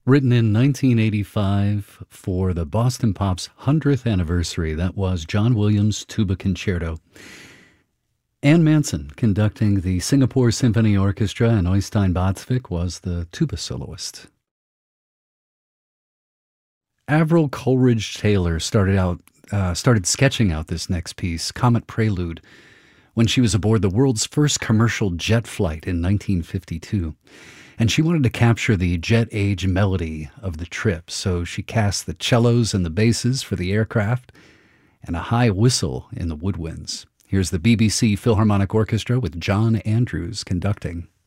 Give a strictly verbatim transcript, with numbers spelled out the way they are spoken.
Written in nineteen eighty-five for the Boston Pops' hundredth anniversary, that was John Williams' Tuba Concerto. Anne Manson conducting the Singapore Symphony Orchestra, and Oystein Badsvik was the tuba soloist. Avril Coleridge Taylor started out uh, started sketching out this next piece, Comet Prelude, when she was aboard the world's first commercial jet flight in nineteen fifty-two. And she wanted to capture the jet age melody of the trip, so she cast the cellos and the basses for the aircraft and a high whistle in the woodwinds. Here's the B B C Philharmonic Orchestra with John Andrews conducting.